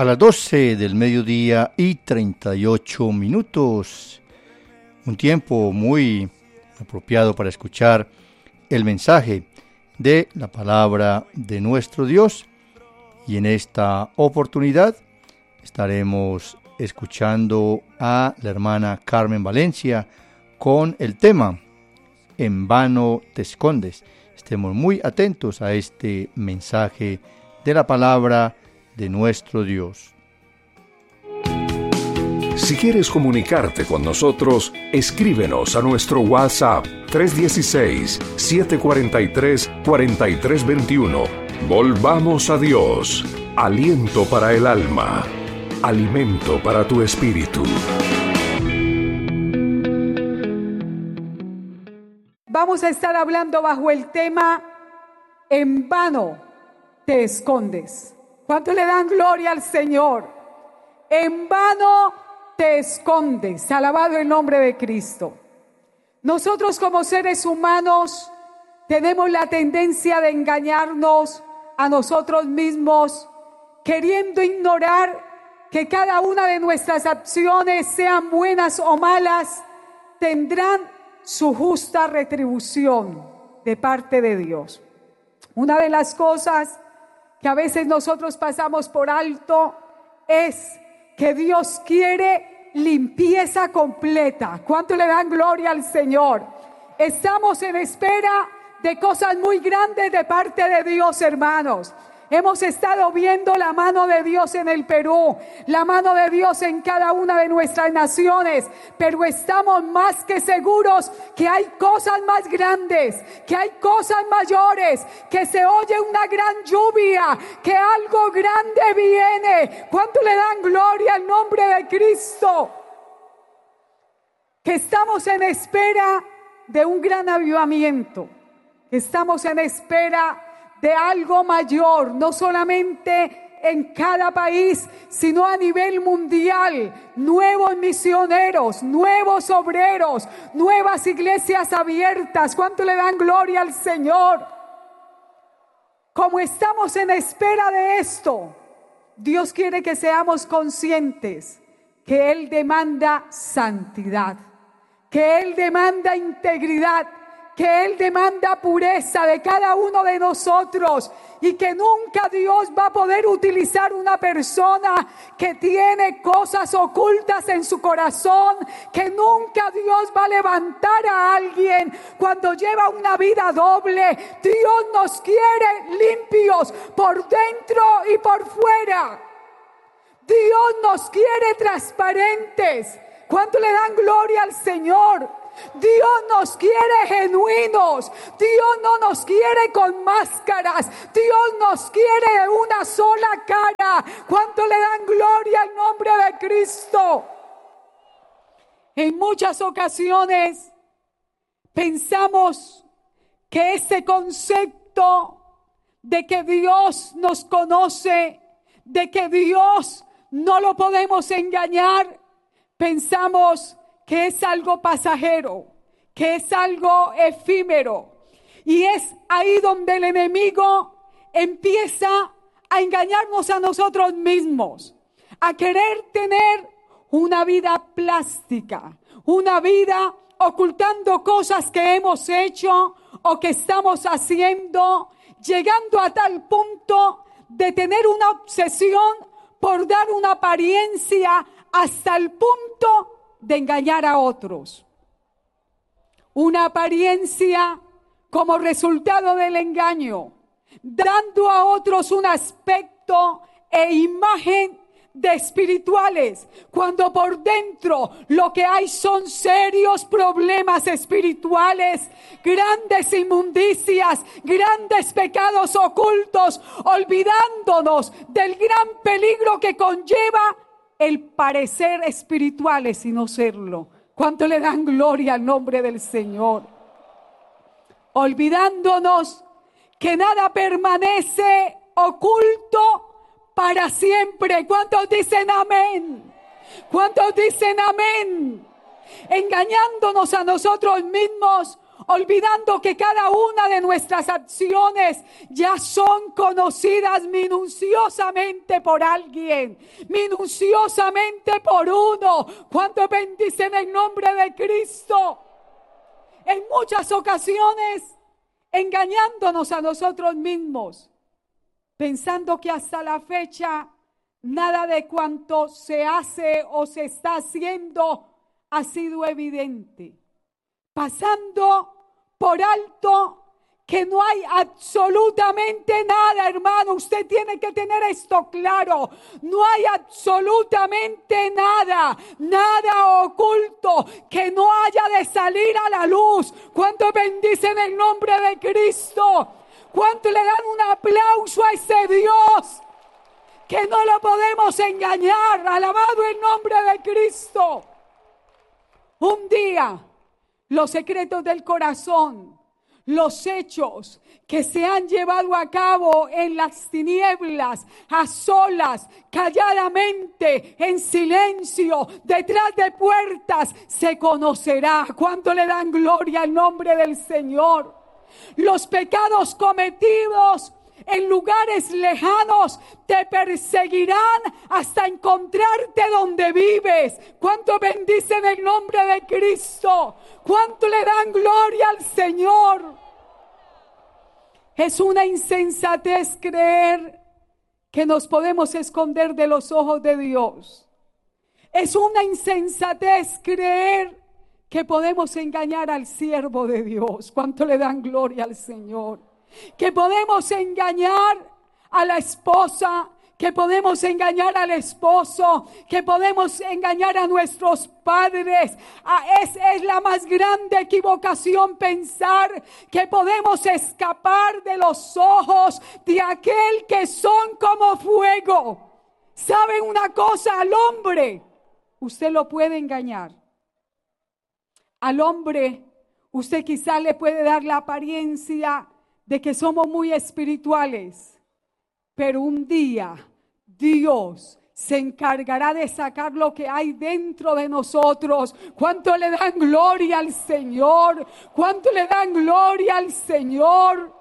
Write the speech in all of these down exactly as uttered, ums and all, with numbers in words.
a las doce del mediodía y treinta y ocho minutos. Un tiempo muy apropiado para escuchar el mensaje de la palabra de nuestro Dios. Y en esta oportunidad estaremos escuchando a la hermana Carmen Valencia con el tema En vano te escondes. Estemos muy atentos a este mensaje de la palabra de nuestro Dios. Si quieres comunicarte con nosotros, escríbenos a nuestro WhatsApp tres uno seis, siete cuatro tres, cuatro tres dos uno. Volvamos a Dios, aliento para el alma, alimento para tu espíritu. Vamos a estar hablando bajo el tema En vano te escondes. ¿Cuánto le dan gloria al Señor? En vano te escondes. Alabado el nombre de Cristo. Nosotros como seres humanos tenemos la tendencia de engañarnos a nosotros mismos, queriendo ignorar que cada una de nuestras acciones, sean buenas o malas, tendrán su justa retribución de parte de Dios. Una de las cosas que a veces nosotros pasamos por alto es que Dios quiere limpieza completa. ¿Cuánto le dan gloria al Señor? Estamos en espera de cosas muy grandes de parte de Dios, hermanos. Hemos estado viendo la mano de Dios en el Perú, la mano de Dios en cada una de nuestras naciones, pero estamos más que seguros que hay cosas más grandes, que hay cosas mayores, que se oye una gran lluvia, que algo grande viene. ¿Cuánto le dan gloria al nombre de Cristo? Que estamos en espera de un gran avivamiento, que estamos en espera de algo mayor, no solamente en cada país, sino a nivel mundial. Nuevos misioneros, nuevos obreros, nuevas iglesias abiertas. ¿Cuánto le dan gloria al Señor? Como estamos en espera de esto, Dios quiere que seamos conscientes que Él demanda santidad, que Él demanda integridad, que Él demanda pureza de cada uno de nosotros, y que nunca Dios va a poder utilizar una persona que tiene cosas ocultas en su corazón, que nunca Dios va a levantar a alguien cuando lleva una vida doble. Dios nos quiere limpios por dentro y por fuera. Dios nos quiere transparentes. ¿Cuánto le dan gloria al Señor? Dios nos quiere genuinos. Dios no nos quiere con máscaras. Dios nos quiere de una sola cara. ¿Cuánto le dan gloria al nombre de Cristo? En muchas ocasiones pensamos que este concepto de que Dios nos conoce, de que Dios no lo podemos engañar, pensamos que es algo pasajero, que es algo efímero. Y es ahí donde el enemigo empieza a engañarnos a nosotros mismos, a querer tener una vida plástica, una vida ocultando cosas que hemos hecho o que estamos haciendo, llegando a tal punto de tener una obsesión por dar una apariencia hasta el punto de engañar a otros. Una apariencia como resultado del engaño, dando a otros un aspecto e imagen de espirituales, cuando por dentro lo que hay son serios problemas espirituales, grandes inmundicias, grandes pecados ocultos, olvidándonos del gran peligro que conlleva el parecer espirituales y no serlo. ¿Cuánto le dan gloria al nombre del Señor? Olvidándonos que nada permanece oculto para siempre. ¿Cuántos dicen amén? ¿Cuántos dicen amén? Engañándonos a nosotros mismos, olvidando que cada una de nuestras acciones ya son conocidas minuciosamente por alguien, minuciosamente por uno. ¿Cuántos bendicen el nombre de Cristo? En muchas ocasiones engañándonos a nosotros mismos, pensando que hasta la fecha nada de cuanto se hace o se está haciendo ha sido evidente, pasando por alto que no hay absolutamente nada, hermano. Usted tiene que tener esto claro. No hay absolutamente nada, nada oculto que no haya de salir a la luz. ¿Cuánto bendicen el nombre de Cristo? ¿Cuánto le dan un aplauso a ese Dios que no lo podemos engañar? Alabado el nombre de Cristo. Un día, los secretos del corazón, los hechos que se han llevado a cabo en las tinieblas, a solas, calladamente, en silencio, detrás de puertas, se conocerá. ¿Cuánto le dan gloria al nombre del Señor? Los pecados cometidos en lugares lejanos te perseguirán hasta encontrarte donde vives. ¿Cuánto bendicen el nombre de Cristo? ¿Cuánto le dan gloria al Señor? Es una insensatez creer que nos podemos esconder de los ojos de Dios. Es una insensatez creer que podemos engañar al siervo de Dios. ¿Cuánto le dan gloria al Señor? Que podemos engañar a la esposa, que podemos engañar al esposo, que podemos engañar a nuestros padres. Ah, es, es la más grande equivocación pensar que podemos escapar de los ojos de aquel que son como fuego. ¿Saben una cosa? Al hombre usted lo puede engañar. Al hombre usted quizá le puede dar la apariencia de que somos muy espirituales, pero un día Dios se encargará de sacar lo que hay dentro de nosotros. ¿Cuánto le dan gloria al Señor? ¿Cuánto le dan gloria al Señor?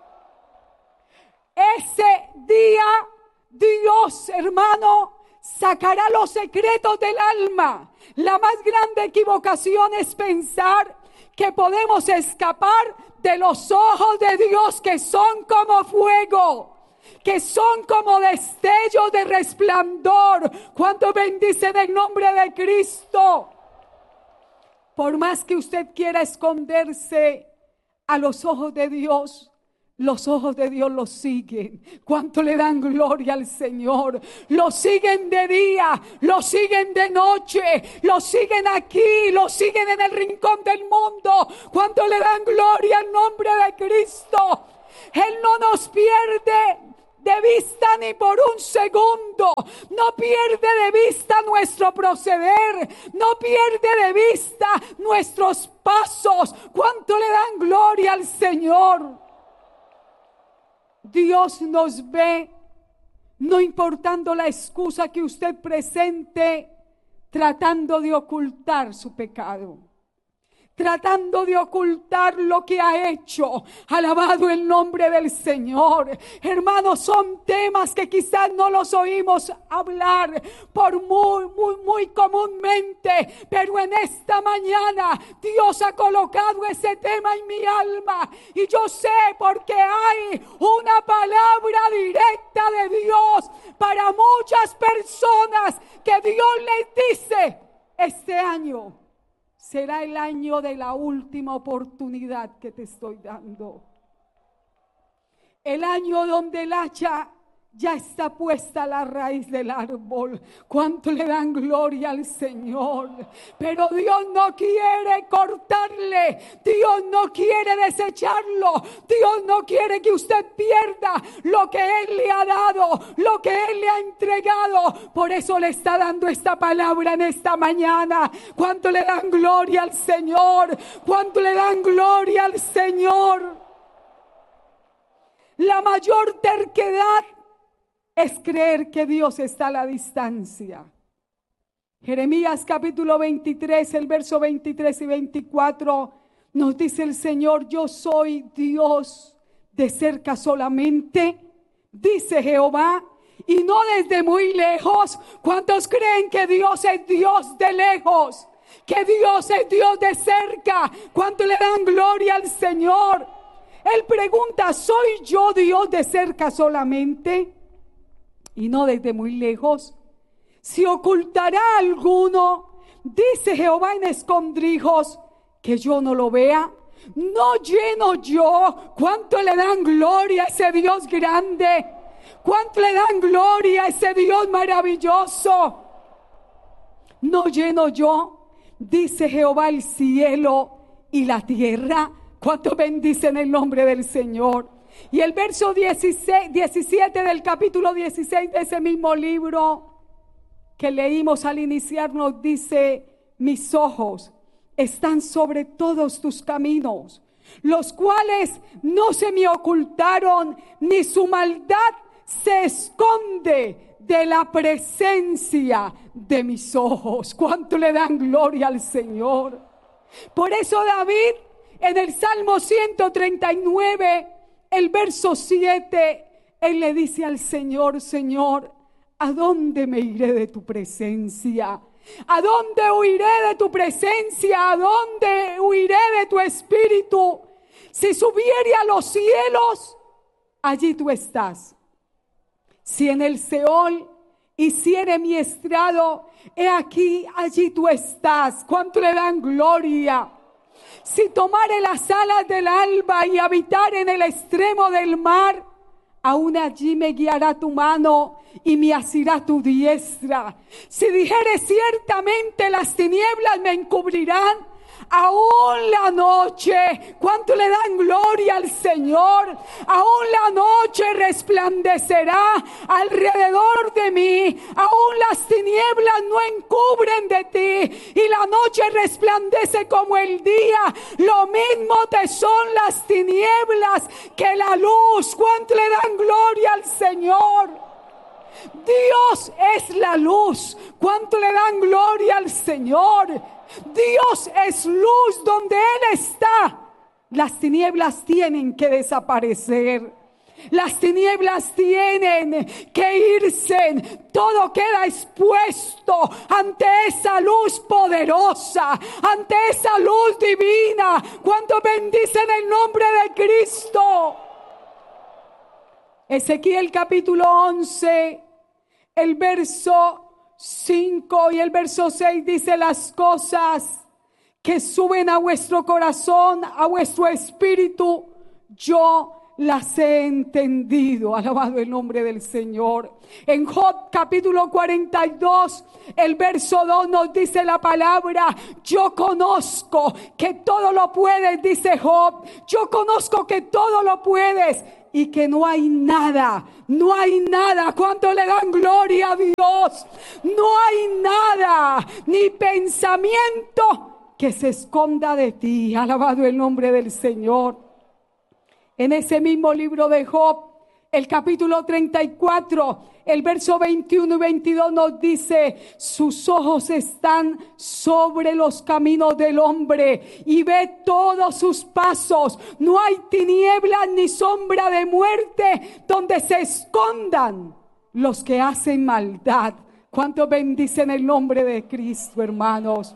Ese día Dios, hermano, sacará los secretos del alma. La más grande equivocación es pensar que podemos escapar de los ojos de Dios, que son como fuego, que son como destellos de resplandor. ¿Cuánto bendicen el nombre de Cristo? Por más que usted quiera esconderse a los ojos de Dios, los ojos de Dios los siguen. ¿Cuánto le dan gloria al Señor? Los siguen de día, los siguen de noche, los siguen aquí, los siguen en el rincón del mundo. ¿Cuánto le dan gloria al nombre de Cristo? Él no nos pierde de vista ni por un segundo. No pierde de vista nuestro proceder, no pierde de vista nuestros pasos. ¿Cuánto le dan gloria al Señor? Dios nos ve, no importando la excusa que usted presente, tratando de ocultar su pecado, tratando de ocultar lo que ha hecho. Alabado el nombre del Señor. Hermanos, son temas que quizás no los oímos hablar por muy, muy, muy comúnmente, pero en esta mañana Dios ha colocado ese tema en mi alma, y yo sé porque hay una palabra directa de Dios para muchas personas que Dios les dice: este año será el año de la última oportunidad que te estoy dando. El año donde el hacha ya está puesta a la raíz del árbol. ¿Cuánto le dan gloria al Señor? Pero Dios no quiere cortarle, Dios no quiere desecharlo, Dios no quiere que usted pierda lo que Él le ha dado, lo que Él le ha entregado. Por eso le está dando esta palabra en esta mañana. ¿Cuánto le dan gloria al Señor? ¿Cuánto le dan gloria al Señor? La mayor terquedad es creer que Dios está a la distancia. Jeremías capítulo veintitrés, el verso veintitrés y veinticuatro Nos dice el Señor, yo soy Dios de cerca solamente, dice Jehová, y no desde muy lejos. ¿Cuántos creen que Dios es Dios de lejos? Que Dios es Dios de cerca. ¿Cuánto le dan gloria al Señor? Él pregunta, ¿soy yo Dios de cerca solamente y no desde muy lejos? Si ocultará alguno, dice Jehová en escondrijos, que yo no lo vea, no lleno yo. ¿Cuánto le dan gloria a ese Dios grande? ¿Cuánto le dan gloria a ese Dios maravilloso? No lleno yo, dice Jehová, el cielo y la tierra. ¿Cuánto bendicen el nombre del Señor? Y el verso dieciséis, diecisiete del capítulo dieciséis de ese mismo libro que leímos al iniciar nos dice, mis ojos están sobre todos tus caminos, los cuales no se me ocultaron, ni su maldad se esconde de la presencia de mis ojos. ¿Cuánto le dan gloria al Señor? Por eso David en el Salmo ciento treinta y nueve, el verso siete, él le dice al Señor, Señor, ¿a dónde me iré de tu presencia? ¿A dónde huiré de tu presencia? ¿A dónde huiré de tu espíritu? Si subiere a los cielos, allí tú estás. Si en el Seol hiciere mi estrado, he aquí, allí tú estás. ¿Cuánto le dan gloria? Si tomare las alas del alba y habitar en el extremo del mar, aún allí me guiará tu mano y me asirá tu diestra. Si dijere ciertamente las tinieblas me encubrirán, aún la noche, ¿cuánto le dan gloria al Señor? Aún la noche resplandecerá alrededor de mí, aún las tinieblas no encubren de ti, y la noche resplandece como el día. Lo mismo te son las tinieblas que la luz. ¿Cuánto le dan gloria al Señor? Dios es la luz. ¿Cuánto le dan gloria al Señor? Dios es luz. Donde Él está, las tinieblas tienen que desaparecer. Las tinieblas tienen que irse. Todo queda expuesto ante esa luz poderosa, ante esa luz divina. ¿Cuánto bendicen el nombre de Cristo? Ezequiel capítulo once, el verso cinco y el verso seis dice, las cosas que suben a vuestro corazón, a vuestro espíritu, yo las he entendido. Alabado el nombre del Señor. En Job capítulo cuarenta y dos, el verso dos nos dice la palabra, yo conozco que todo lo puedes, dice Job, yo conozco que todo lo puedes y que no hay nada, no hay nada. ¿Cuánto le dan gloria a Dios? No hay nada, ni pensamiento que se esconda de ti. Alabado el nombre del Señor. En ese mismo libro de Job, el capítulo treinta y cuatro, el verso veintiuno y veintidós nos dice, sus ojos están sobre los caminos del hombre y ve todos sus pasos. No hay tinieblas ni sombra de muerte donde se escondan los que hacen maldad. ¿Cuántos bendicen el nombre de Cristo, hermanos?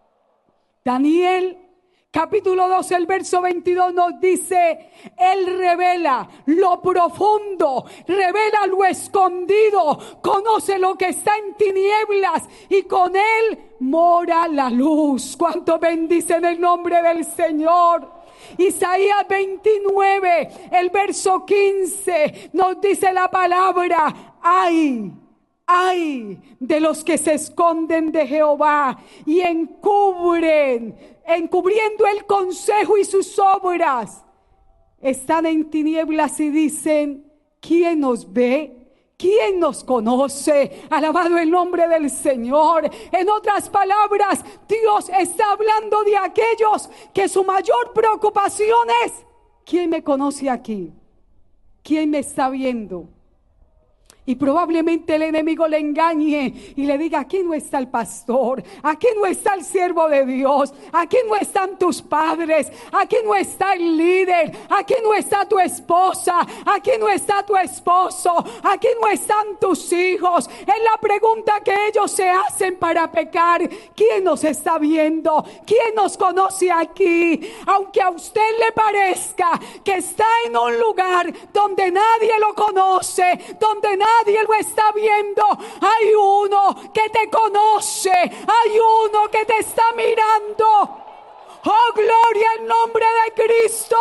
Daniel capítulo dos, el verso veintidós nos dice, Él revela lo profundo, revela lo escondido, conoce lo que está en tinieblas y con Él mora la luz. ¿Cuánto bendicen el nombre del Señor? Isaías veintinueve, el verso quince, nos dice la palabra, ay, ay de los que se esconden de Jehová y encubren, encubriendo el consejo y sus obras, están en tinieblas y dicen, ¿quién nos ve? ¿Quién nos conoce? Alabado el nombre del Señor. En otras palabras, Dios está hablando de aquellos que su mayor preocupación es, ¿quién me conoce aquí? ¿Quién me está viendo? Y probablemente el enemigo le engañe y le diga: aquí no está el pastor, aquí no está el siervo de Dios, aquí no están tus padres, aquí no está el líder, aquí no está tu esposa, aquí no está tu esposo, aquí no están tus hijos. Es la pregunta que ellos se hacen para pecar: ¿quién nos está viendo? ¿Quién nos conoce aquí? Aunque a usted le parezca que está en un lugar donde nadie lo conoce, donde nadie Nadie lo está viendo, hay uno que te conoce, hay uno que te está mirando. Oh, gloria al nombre de Cristo.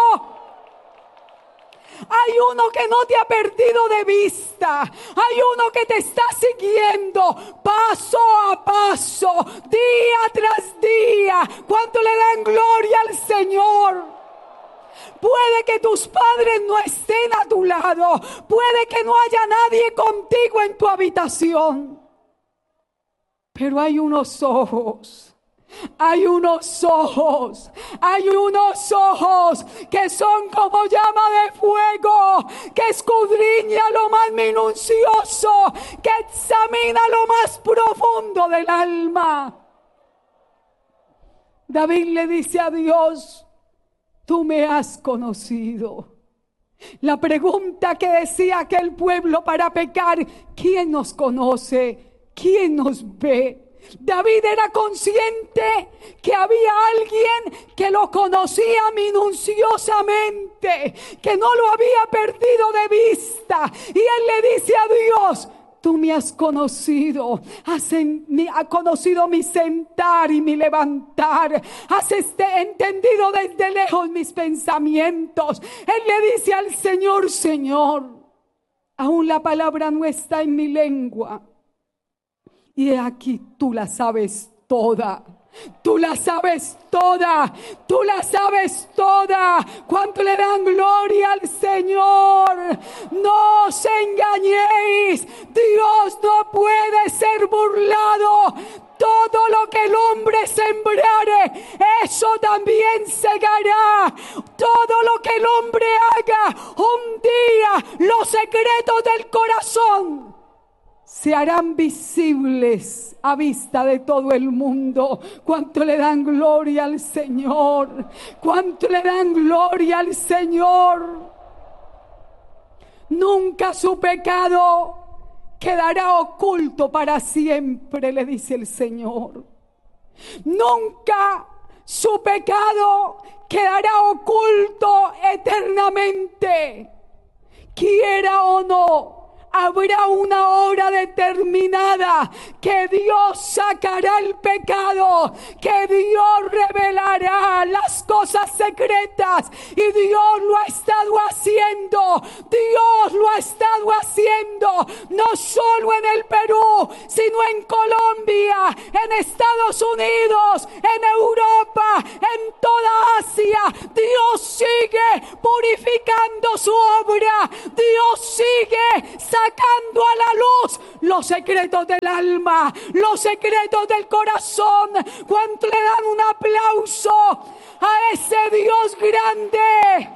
Hay uno que no te ha perdido de vista, hay uno que te está siguiendo paso a paso, día tras día. ¿Cuánto le dan gloria al Señor? Puede que tus padres no estén a tu lado, puede que no haya nadie contigo en tu habitación, pero hay unos ojos, hay unos ojos, hay unos ojos que son como llama de fuego, que escudriña lo más minucioso, que examina lo más profundo del alma. David le dice a Dios: tú me has conocido. La pregunta que decía aquel pueblo para pecar: ¿quién nos conoce? ¿Quién nos ve? David era consciente que había alguien que lo conocía minuciosamente, que no lo había perdido de vista. Y él le dice a Dios: tú me has conocido, has en, me, has conocido mi sentar y mi levantar, has este, entendido desde lejos mis pensamientos. Él le dice al Señor: Señor, aún la palabra no está en mi lengua, y he aquí tú la sabes toda. Tú la sabes toda, tú la sabes toda. ¿Cuánto le dan gloria al Señor? No os engañéis, Dios no puede ser burlado. Todo lo que el hombre sembrare, eso también segará. Todo lo que el hombre haga, un día los secretos del corazón se harán visibles a vista de todo el mundo. ¿Cuánto le dan gloria al Señor? ¿Cuánto le dan gloria al Señor? Nunca su pecado quedará oculto para siempre, le dice el Señor. Nunca su pecado quedará oculto eternamente. Quiera o no, habrá una hora determinada que Dios sacará el pecado, que Dios revelará las cosas secretas, y Dios lo ha estado haciendo, Dios lo ha estado haciendo, no solo en el Perú, sino en Colombia, en Estados Unidos, en Europa, en toda Asia. Dios sigue purificando su obra, Dios sigue sacando sacando a la luz los secretos del alma, los secretos del corazón. ¿Cuánto le dan un aplauso a ese Dios grande?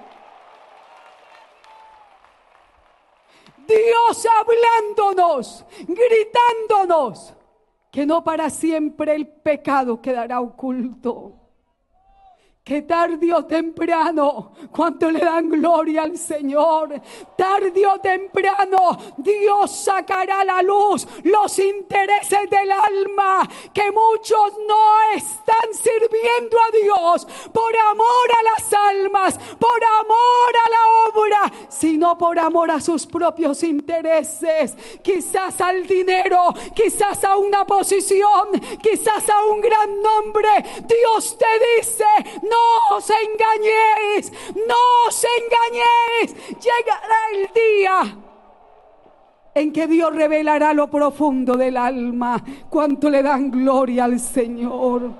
Dios hablándonos, gritándonos que no para siempre el pecado quedará oculto. Que tarde o temprano, ¿cuánto le dan gloria al Señor? Tarde o temprano Dios sacará a la luz los intereses del alma, que muchos no están sirviendo a Dios por amor a las almas, por amor a la obra, sino por amor a sus propios intereses, quizás al dinero, quizás a una posición, quizás a un gran nombre. Dios te dice: no No os engañéis, no os engañéis. Llegará el día en que Dios revelará lo profundo del alma. ¿Cuánto le dan gloria al Señor?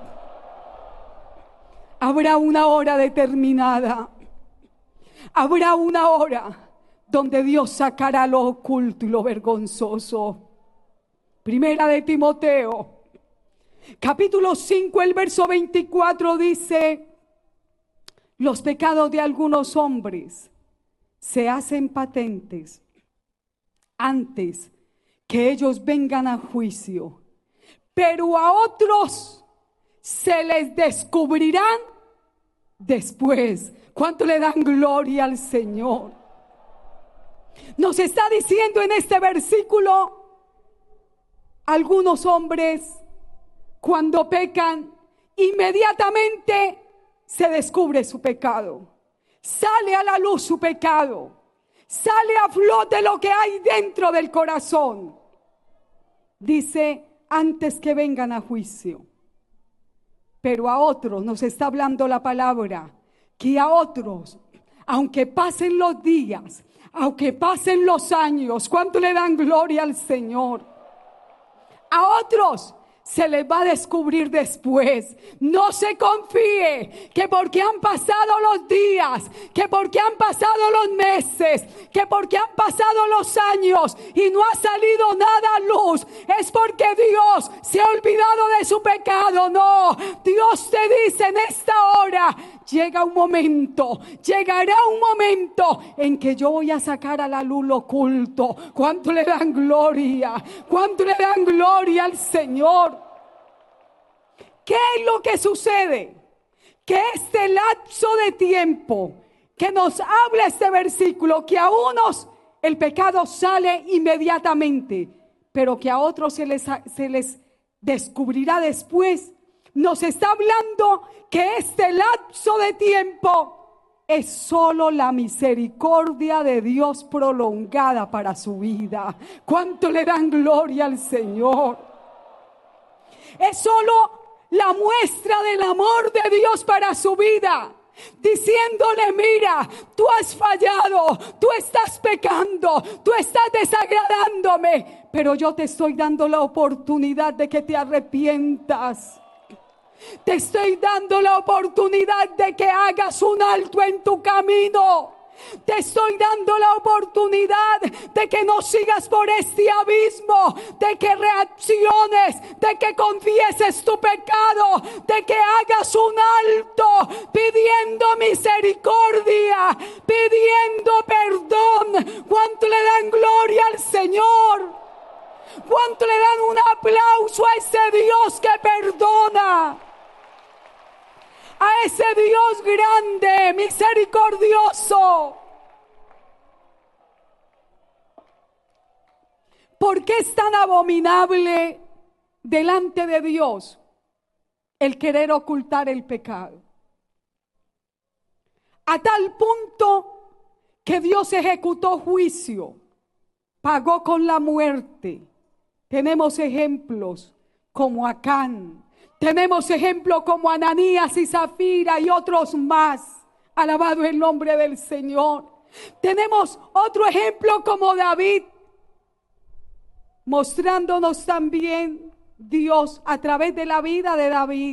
Habrá una hora determinada, habrá una hora donde Dios sacará lo oculto y lo vergonzoso. Primera de Timoteo, capítulo cinco, el verso veinticuatro dice: los pecados de algunos hombres se hacen patentes antes que ellos vengan a juicio, pero a otros se les descubrirán después. ¿Cuánto le dan gloria al Señor? Nos está diciendo en este versículo, algunos hombres cuando pecan, inmediatamente se descubre su pecado, sale a la luz su pecado, sale a flote lo que hay dentro del corazón. Dice, antes que vengan a juicio. Pero a otros, nos está hablando la palabra, que a otros, aunque pasen los días, aunque pasen los años, ¿cuánto le dan gloria al Señor? A otros se les va a descubrir después. No se confíe que porque han pasado los días, que porque han pasado los meses, que porque han pasado los años y no ha salido nada a luz, es porque Dios se ha olvidado de su pecado. No, Dios te dice en esta hora, llega un momento, llegará un momento en que yo voy a sacar a la luz lo oculto. ¿Cuánto le dan gloria? ¿Cuánto le dan gloria al Señor? ¿Qué es lo que sucede? Que este lapso de tiempo que nos habla este versículo, que a unos el pecado sale inmediatamente, pero que a otros se les, se les descubrirá después, nos está hablando que este lapso de tiempo es solo la misericordia de Dios prolongada para su vida. ¿Cuánto le dan gloria al Señor? Es solo la muestra del amor de Dios para su vida, diciéndole, mira, tú has fallado, tú estás pecando, tú estás desagradándome, pero yo te estoy dando la oportunidad de que te arrepientas. Te estoy dando la oportunidad de que hagas un alto en tu camino. Te estoy dando la oportunidad de que no sigas por este abismo, de que reacciones, de que confieses tu pecado, de que hagas un alto pidiendo misericordia, pidiendo perdón. ¿Cuánto le dan gloria al Señor? ¿Cuánto le dan un aplauso a ese Dios que perdona? A ese Dios grande, misericordioso. ¿Por qué es tan abominable delante de Dios el querer ocultar el pecado? A tal punto que Dios ejecutó juicio, pagó con la muerte. Tenemos ejemplos como Acán. Tenemos ejemplos como Ananías y Zafira y otros más. Alabado el nombre del Señor. Tenemos otro ejemplo como David, mostrándonos también Dios a través de la vida de David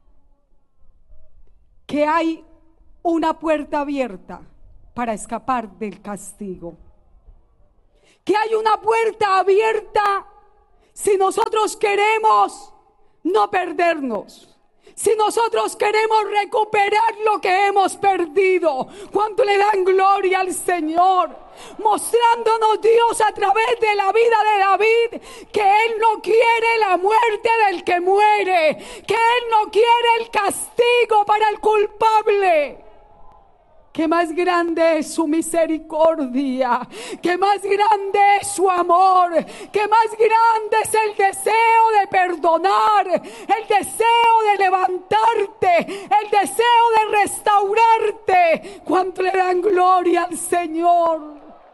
que hay una puerta abierta para escapar del castigo. Que hay una puerta abierta si nosotros queremos no perdernos, si nosotros queremos recuperar lo que hemos perdido. ¿Cuánto le dan gloria al Señor? Mostrándonos Dios a través de la vida de David que Él no quiere la muerte del que muere, que Él no quiere el castigo para el culpable. Que más grande es su misericordia, que más grande es su amor, que más grande es el deseo de perdonar, el deseo de levantarte, el deseo de restaurarte. ¿Cuánto le dan gloria al Señor?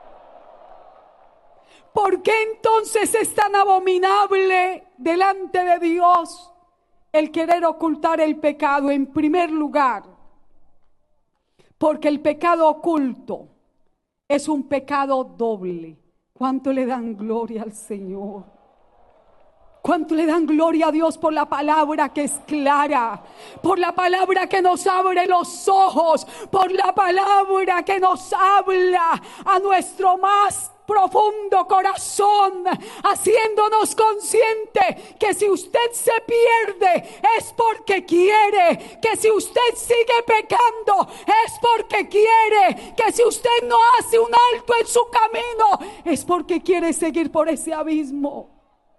¿Por qué entonces es tan abominable delante de Dios el querer ocultar el pecado? En primer lugar, porque el pecado oculto es un pecado doble. ¿Cuánto le dan gloria al Señor? ¿Cuánto le dan gloria a Dios por la palabra que es clara? Por la palabra que nos abre los ojos, por la palabra que nos habla a nuestro más profundo corazón, haciéndonos consciente que si usted se pierde es porque quiere, que si usted sigue pecando es porque quiere, que si usted no hace un alto en su camino es porque quiere seguir por ese abismo.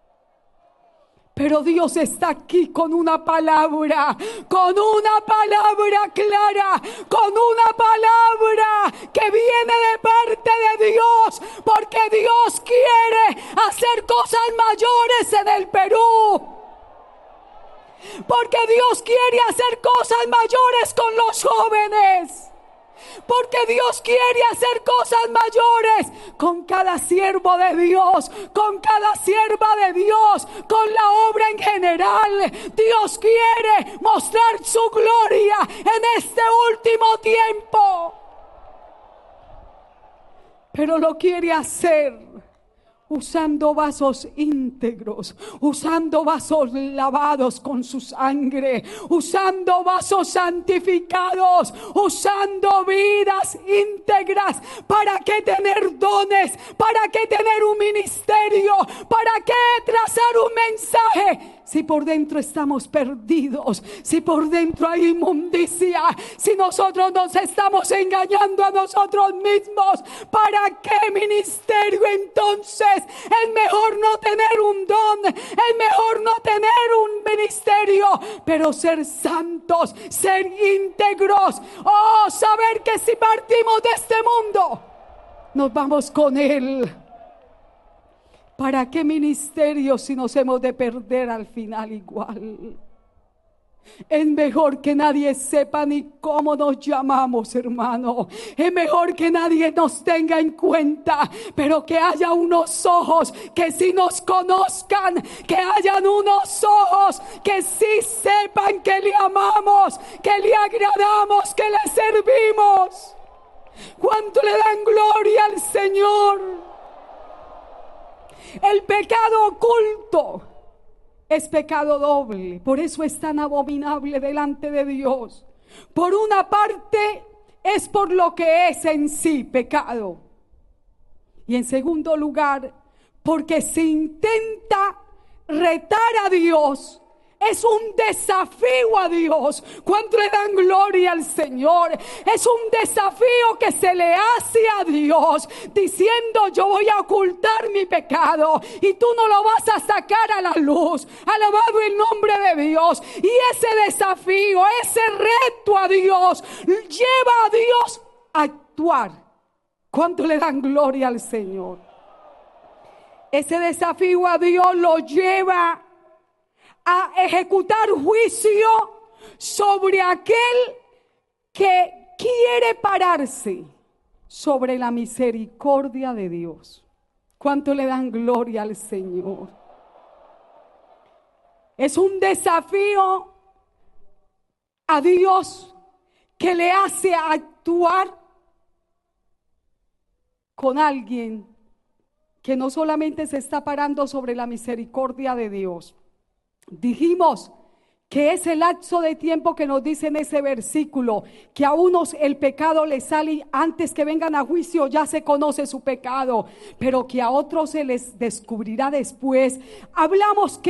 Pero Dios está aquí con una palabra, con una palabra clara, con una palabra que viene de parte de Dios, porque Dios quiere hacer cosas mayores en el Perú. Porque Dios quiere hacer cosas mayores con los jóvenes. Porque Dios quiere hacer cosas mayores con cada siervo de Dios, con cada sierva de Dios, con la obra en general. Dios quiere mostrar su gloria en este último tiempo. Pero lo quiere hacer usando vasos íntegros, usando vasos lavados con su sangre, usando vasos santificados, usando vidas íntegras. ¿Para qué tener dones? ¿Para qué tener un ministerio? ¿Para qué trazar un mensaje? Si por dentro estamos perdidos, si por dentro hay inmundicia, si nosotros nos estamos engañando a nosotros mismos, ¿para qué ministerio entonces? Es mejor no tener un don, es mejor no tener un ministerio, pero ser santos, ser íntegros. Oh, saber que si partimos de este mundo, nos vamos con Él. ¿Para qué ministerio si nos hemos de perder al final igual? Es mejor que nadie sepa ni cómo nos llamamos, hermano. Es mejor que nadie nos tenga en cuenta, pero que haya unos ojos que sí nos conozcan, que hayan unos ojos que sí sepan que le amamos, que le agradamos, que le servimos. ¿Cuánto le dan gloria al Señor? El pecado oculto es pecado doble, por eso es tan abominable delante de Dios. Por una parte es por lo que es en sí pecado, y en segundo lugar porque se intenta retar a Dios. Es un desafío a Dios. ¿Cuánto le dan gloria al Señor? Es un desafío que se le hace a Dios, diciendo: yo voy a ocultar mi pecado y tú no lo vas a sacar a la luz. Alabado el nombre de Dios. Y ese desafío, ese reto a Dios, lleva a Dios a actuar. ¿Cuánto le dan gloria al Señor? Ese desafío a Dios lo lleva a ejecutar juicio sobre aquel que quiere pararse sobre la misericordia de Dios. ¿Cuánto le dan gloria al Señor? Es un desafío a Dios que le hace actuar con alguien que no solamente se está parando sobre la misericordia de Dios. Dijimos que es el lapso de tiempo que nos dice en ese versículo, que a unos el pecado les sale antes que vengan a juicio, ya se conoce su pecado, pero que a otros se les descubrirá después. Hablamos que